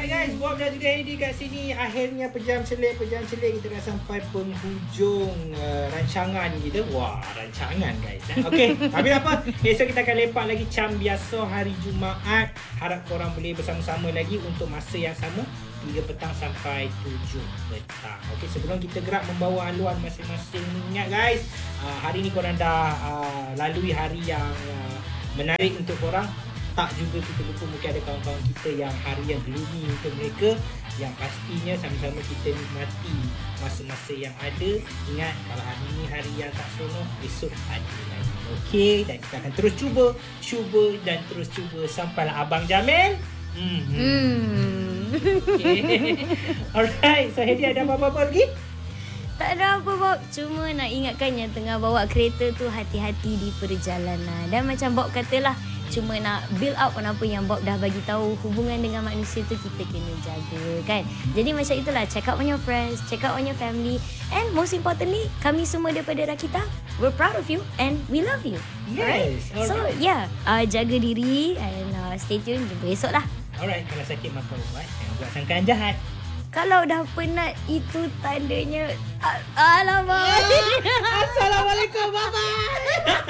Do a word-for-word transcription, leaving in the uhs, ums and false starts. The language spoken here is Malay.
Alright guys, Bob dan juga Heidi kat sini. Akhirnya pejam celik, pejam celik kita dah sampai penghujung uh, rancangan kita. Wah, rancangan guys. Eh? Okay, tapi apa? Esok kita akan lepak lagi macam biasa hari Jumaat. Harap korang boleh bersama-sama lagi untuk masa yang sama, tiga petang sampai tujuh petang. Okey, sebelum kita gerak membawa haluan masing-masing, ingat guys, uh, hari ni korang dah uh, lalui hari yang uh, menarik untuk korang. Tak juga kita lupa mungkin ada kawan-kawan kita yang hari yang gloomy untuk mereka. Yang pastinya sama-sama kita nikmati masa-masa yang ada. Ingat, kalau hari ni hari yang tak seronok, esok ada lagi. Okey, dan kita akan terus cuba, cuba dan terus cuba sampailah Abang Jamil. Hmm. hmm. Okay. Alright, so Hedi ada apa-apa lagi? Tak ada apa Bob, cuma nak ingatkan yang tengah bawa kereta tu hati-hati di perjalanan. Dan macam Bob katalah, cuma nak build up on apa yang Bob dah bagi tahu, hubungan dengan manusia tu kita kena jaga kan. Jadi macam itulah, check out on your friends, check out on your family, and most importantly, kami semua daripada Rakita, we're proud of you and we love you. Yes. Alright? So yeah, uh, jaga diri and uh, stay tune, jumpa esok lah. Alright, kalau sakit makan ubat, jangan buat sangkaan jahat. Kalau dah penat, itu tandanya Alamak. Assalamualaikum, bye-bye.